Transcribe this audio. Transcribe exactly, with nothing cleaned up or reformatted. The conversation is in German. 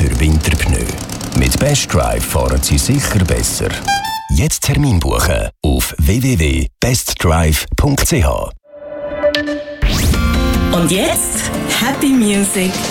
für Winterpneu. Mit Best Drive fahren Sie sicher besser. Jetzt Termin buchen auf w w w punkt best drive punkt c h. Und jetzt Happy Music